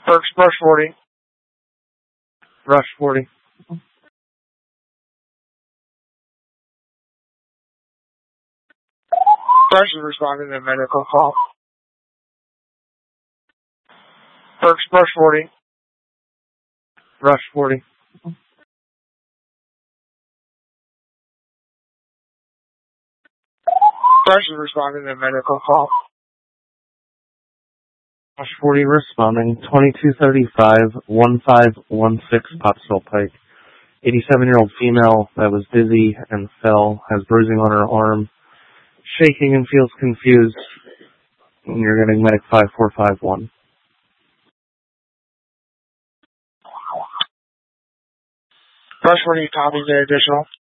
Berks, brush 40. Rush 40. Brush is responding to medical call. Berks, brush 40. Rush 40. Brush is responding to medical call. Rush 40 responding. 2235 1516 Popsicle Pike. 87-year-old female that was dizzy and fell, has bruising on her arm, shaking and feels confused. And you're getting medic 5451. Brush 40, copy the additional.